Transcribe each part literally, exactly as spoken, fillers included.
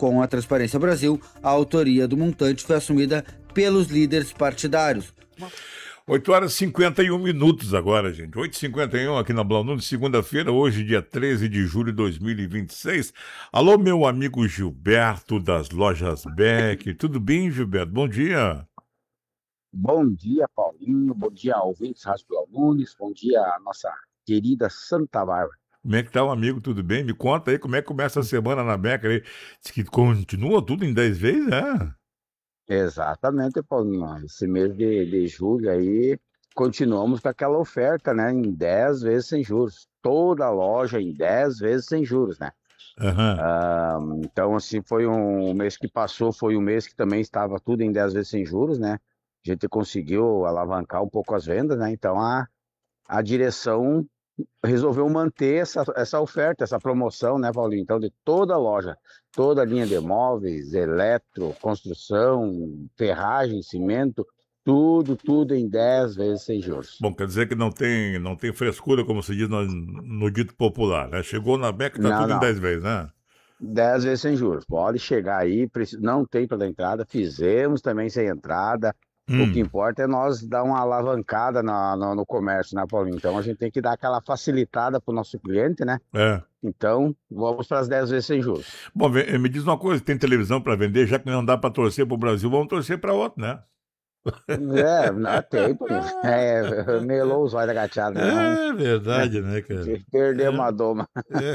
com a Transparência Brasil, a autoria do montante foi assumida pelos líderes partidários. oito horas e cinquenta e um minutos agora, gente. oito e cinquenta e um aqui na Blau Nunes, segunda-feira, hoje, dia treze de julho de dois mil e vinte e seis. Alô, meu amigo Gilberto das Lojas Beck. Tudo bem, Gilberto? Bom dia. Bom dia, Paulinho. Bom dia, ouvintes Rádio Blau Nunes. Bom dia, a nossa querida Santa Bárbara. Como é que tá, o amigo? Tudo bem? Me conta aí como é que começa a semana na Beck aí. Diz que continua tudo em dez vezes, né? Exatamente, Paulinho. Esse mês de, de julho aí, continuamos com aquela oferta, né? Em dez vezes sem juros. Toda loja em dez vezes sem juros, né? Uhum. Ah, então, assim, foi um o mês que passou, foi um mês que também estava tudo em dez vezes sem juros, né? A gente conseguiu alavancar um pouco as vendas, né? Então, a, a direção resolveu manter essa, essa oferta, essa promoção, né, Paulinho? Então, de toda a loja, toda a linha de móveis, eletro, construção, ferragem, cimento, tudo, tudo em dez vezes sem juros. Bom, quer dizer que não tem, não tem frescura, como se diz no, no dito popular, né? Chegou na Beck, tá Não, tudo em não. dez vezes, né? dez vezes sem juros. Pode chegar aí, preci- não tem pela entrada, fizemos também sem entrada. O que Hum. importa é nós dar uma alavancada na- no, no comércio, né, Paulinho? Então a gente tem que dar aquela facilitada para o nosso cliente, né? É. Então vamos para as dez vezes sem juros. Bom, ve- me diz uma coisa, tem televisão para vender, já que não dá para torcer pro Brasil, vamos torcer para outro, né? É, não tem, Paulinho. É, melou os olhos agachados, né? Não, É verdade, né, cara? perdemos a doma.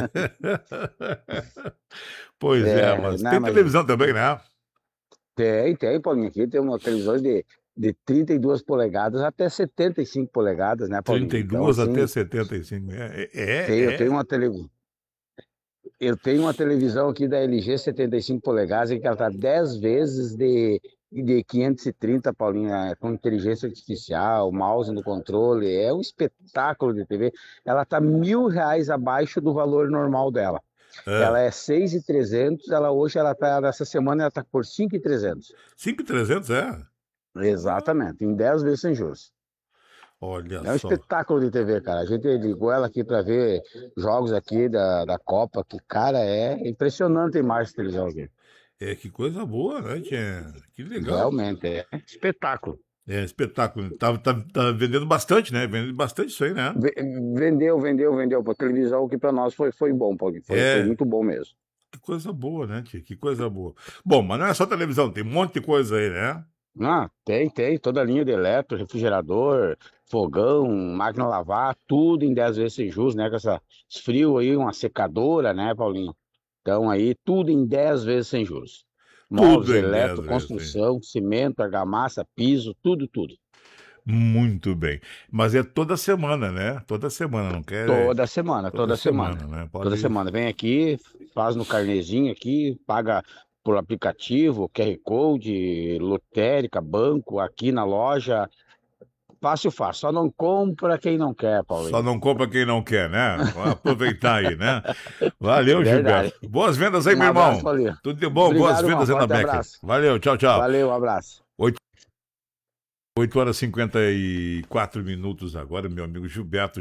Pois é, É, mas não, tem mas televisão também, né? tem, tem, Paulinho. Aqui tem uma televisão de, de trinta e duas polegadas até setenta e cinco polegadas, né, Paulinho? trinta e Então, duas até assim, setenta e cinco. É, tem, é, eu tenho é. uma televisão. Eu tenho uma televisão aqui da L G setenta e cinco polegadas, em que ela está dez vezes de, de quinhentos e trinta, Paulinho, é, com inteligência artificial, mouse no controle, é um espetáculo de T V. Ela está mil reais abaixo do valor normal dela. É. Ela é seis mil e trezentos, ela hoje, ela tá, nessa semana, ela está por cinco mil e trezentos. cinco mil e trezentos, é? Exatamente, em dez vezes sem juros. Olha É um só. espetáculo de T V, cara. A gente ligou ela aqui para ver jogos aqui da, da Copa, que, cara, é impressionante a imagem de televisão aqui. É, que coisa boa, né, tia? Que legal. Realmente, é espetáculo. É, espetáculo. Tá, tá, tá vendendo bastante, né? Vendendo bastante isso aí, né? Ve- Vendeu, vendeu, vendeu. Para televisão aqui para nós foi, foi bom, Paulinho. Foi, foi É, muito bom mesmo. que coisa boa, né, tia? Que coisa boa. Bom, mas não é só televisão, tem um monte de coisa aí, né? Ah, tem, tem. Toda a linha de eletro, refrigerador, fogão, máquina de lavar, tudo em dez vezes sem juros, né? Com essa, esse frio aí, uma secadora, né, Paulinho? Então aí, tudo em dez vezes sem juros. Móveis, Tudo em dez eletro, vezes, sim. construção, cimento, argamassa, piso, tudo, tudo. Muito bem. Mas é toda semana, né? Toda semana, não quer? É Toda semana, toda toda semana. semana, né? Toda Pode. semana. Vem aqui, faz no carnezinho aqui, paga por aplicativo, Q R Code, lotérica, banco, aqui na loja. Fácil, fácil. Só não compra quem não quer, Só Paulinho. não compra quem não quer, né? Vamos aproveitar aí, né? Valeu, Verdade. Gilberto. Boas vendas aí, Um meu abraço, irmão. Paulinho. Tudo de bom, boas Obrigado, irmão. vendas aí na Forte Becker. abraço. Valeu, tchau, tchau. Valeu, um abraço. oito horas e cinquenta e quatro minutos agora, meu amigo Gilberto.